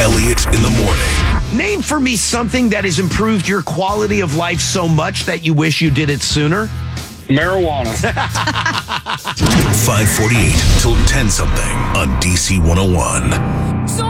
Elliott in the morning. Name for me something that has improved your quality of life so much that you wish you did it sooner. Marijuana. 548 till 10 something on DC 101.